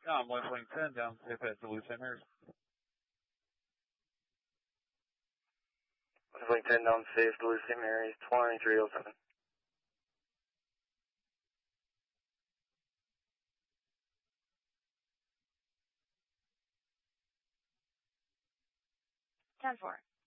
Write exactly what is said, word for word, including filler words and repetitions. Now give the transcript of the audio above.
I'm West Wing ten down safe at Duluth Saint Mary's. West Wing ten down safe, Duluth Saint Mary's, twenty-three oh seven. ten four.